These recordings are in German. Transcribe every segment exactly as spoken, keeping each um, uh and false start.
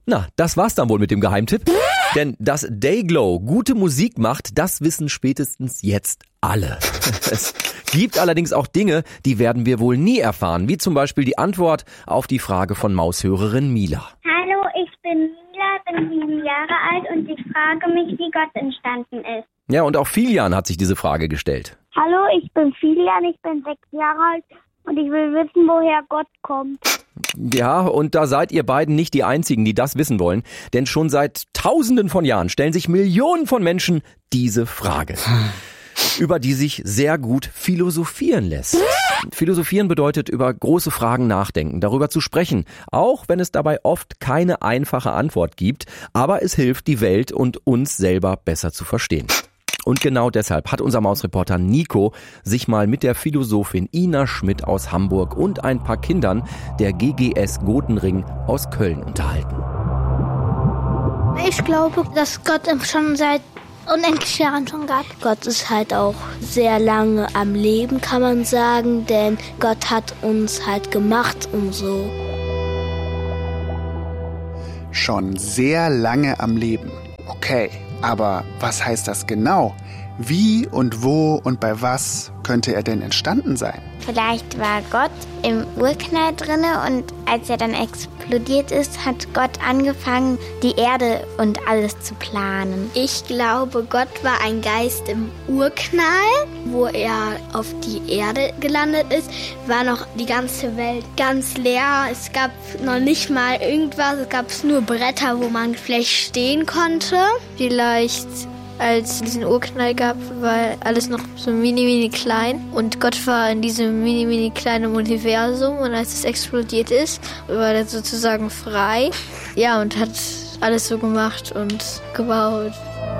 Na, das war's dann wohl mit dem Geheimtipp. Denn dass Dayglow gute Musik macht, das wissen spätestens jetzt alle. Es gibt allerdings auch Dinge, die werden wir wohl nie erfahren, wie zum Beispiel die Antwort auf die Frage von Maushörerin Mila. Hallo, ich bin Mila, bin sieben Jahre alt und ich frage mich, wie Gott entstanden ist. Ja, und auch Filian hat sich diese Frage gestellt. Hallo, ich bin Filian, ich bin sechs Jahre alt und ich will wissen, woher Gott kommt. Ja, und da seid ihr beiden nicht die Einzigen, die das wissen wollen. Denn schon seit Tausenden von Jahren stellen sich Millionen von Menschen diese Frage, über die sich sehr gut philosophieren lässt. Philosophieren bedeutet, über große Fragen nachdenken, darüber zu sprechen, auch wenn es dabei oft keine einfache Antwort gibt. Aber es hilft, die Welt und uns selber besser zu verstehen. Und genau deshalb hat unser Mausreporter Nico sich mal mit der Philosophin Ina Schmidt aus Hamburg und ein paar Kindern der G G S Gotenring aus Köln unterhalten. Ich glaube, dass Gott schon seit unendlich Jahren schon gab. Gott ist halt auch sehr lange am Leben, kann man sagen, denn Gott hat uns halt gemacht und so. Schon sehr lange am Leben. Okay, aber was heißt das genau? Wie und wo und bei was könnte er denn entstanden sein? Vielleicht war Gott im Urknall drinne und als er dann explodiert ist, hat Gott angefangen, die Erde und alles zu planen. Ich glaube, Gott war ein Geist im Urknall, wo er auf die Erde gelandet ist, war noch die ganze Welt ganz leer. Es gab noch nicht mal irgendwas, es gab nur Bretter, wo man vielleicht stehen konnte. Vielleicht als es diesen Urknall gab, war alles noch so mini, mini klein. Und Gott war in diesem mini, mini kleinen Universum. Und als es explodiert ist, war er sozusagen frei. Ja, und hat alles so gemacht und gebaut.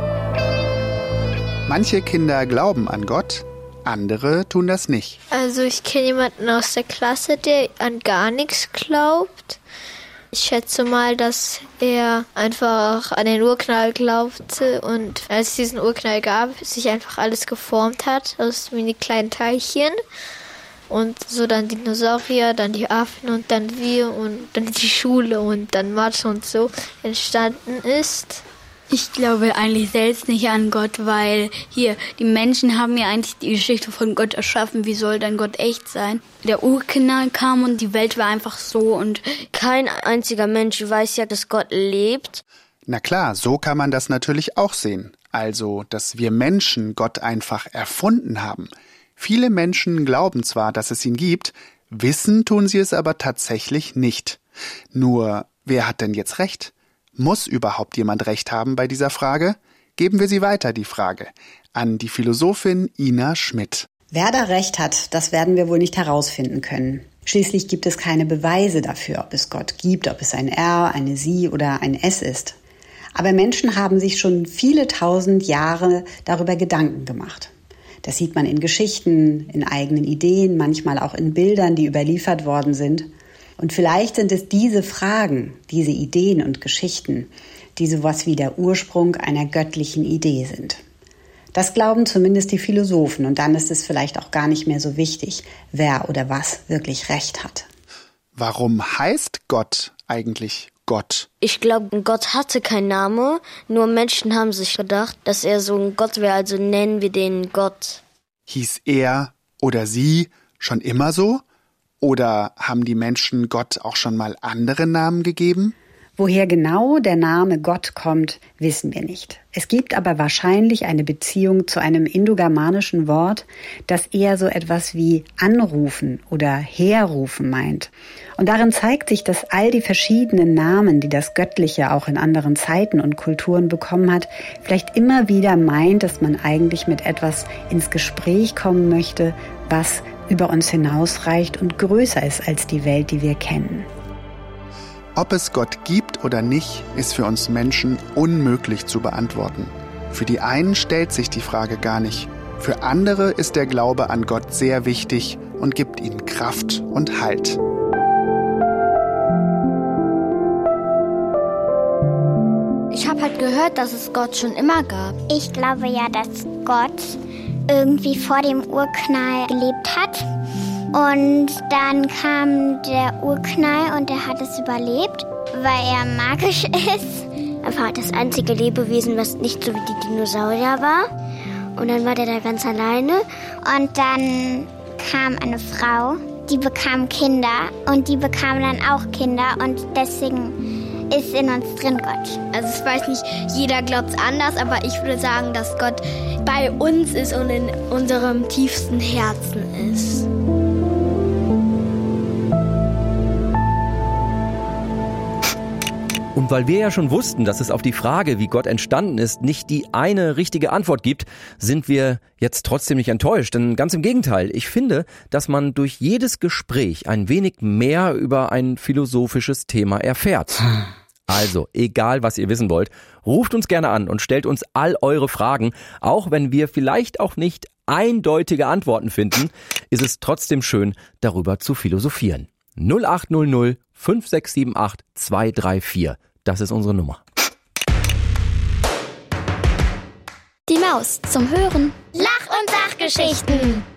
Manche Kinder glauben an Gott, andere tun das nicht. Also ich kenne jemanden aus der Klasse, der an gar nichts glaubt. Ich schätze mal, dass er einfach an den Urknall glaubte und als es diesen Urknall gab, sich einfach alles geformt hat aus mini kleinen Teilchen. Und so dann Dinosaurier, dann die Affen und dann wir und dann die Schule und dann Mathe und so entstanden ist. Ich glaube eigentlich selbst nicht an Gott, weil hier, die Menschen haben ja eigentlich die Geschichte von Gott erschaffen. Wie soll dann Gott echt sein? Der Urknall kam und die Welt war einfach so und kein einziger Mensch weiß ja, dass Gott lebt. Na klar, so kann man das natürlich auch sehen. Also, dass wir Menschen Gott einfach erfunden haben. Viele Menschen glauben zwar, dass es ihn gibt, wissen tun sie es aber tatsächlich nicht. Nur, wer hat denn jetzt recht? Muss überhaupt jemand recht haben bei dieser Frage? Geben wir sie weiter, die Frage, an die Philosophin Ina Schmidt. Wer da recht hat, das werden wir wohl nicht herausfinden können. Schließlich gibt es keine Beweise dafür, ob es Gott gibt, ob es ein R, eine Sie oder ein S ist. Aber Menschen haben sich schon viele tausend Jahre darüber Gedanken gemacht. Das sieht man in Geschichten, in eigenen Ideen, manchmal auch in Bildern, die überliefert worden sind. Und vielleicht sind es diese Fragen, diese Ideen und Geschichten, die sowas wie der Ursprung einer göttlichen Idee sind. Das glauben zumindest die Philosophen und dann ist es vielleicht auch gar nicht mehr so wichtig, wer oder was wirklich recht hat. Warum heißt Gott eigentlich Gott? Ich glaube, Gott hatte keinen Namen, nur Menschen haben sich gedacht, dass er so ein Gott wäre, also nennen wir den Gott. Hieß er oder sie schon immer so? Oder haben die Menschen Gott auch schon mal andere Namen gegeben? Woher genau der Name Gott kommt, wissen wir nicht. Es gibt aber wahrscheinlich eine Beziehung zu einem indogermanischen Wort, das eher so etwas wie anrufen oder herrufen meint. Und darin zeigt sich, dass all die verschiedenen Namen, die das Göttliche auch in anderen Zeiten und Kulturen bekommen hat, vielleicht immer wieder meint, dass man eigentlich mit etwas ins Gespräch kommen möchte, was über uns hinausreicht und größer ist als die Welt, die wir kennen. Ob es Gott gibt oder nicht, ist für uns Menschen unmöglich zu beantworten. Für die einen stellt sich die Frage gar nicht. Für andere ist der Glaube an Gott sehr wichtig und gibt ihnen Kraft und Halt. Ich habe halt gehört, dass es Gott schon immer gab. Ich glaube ja, dass Gott irgendwie vor dem Urknall gelebt hat Und dann kam der Urknall und der hat es überlebt, weil er magisch ist. Er war das einzige Lebewesen, was nicht so wie die Dinosaurier war. Und dann war der da ganz alleine. Und dann kam eine Frau, die bekam Kinder und die bekam dann auch Kinder und deswegen ist in uns drin Gott. Also ich weiß nicht, jeder glaubt es anders, aber ich würde sagen, dass Gott bei uns ist und in unserem tiefsten Herzen ist. Und weil wir ja schon wussten, dass es auf die Frage, wie Gott entstanden ist, nicht die eine richtige Antwort gibt, sind wir jetzt trotzdem nicht enttäuscht. Denn ganz im Gegenteil, ich finde, dass man durch jedes Gespräch ein wenig mehr über ein philosophisches Thema erfährt. Also, egal was ihr wissen wollt, ruft uns gerne an und stellt uns all eure Fragen. Auch wenn wir vielleicht auch nicht eindeutige Antworten finden, ist es trotzdem schön, darüber zu philosophieren. null acht null null fünf sechs sieben acht zwei drei vier. Das ist unsere Nummer. Die Maus zum Hören. Lach- und Sachgeschichten.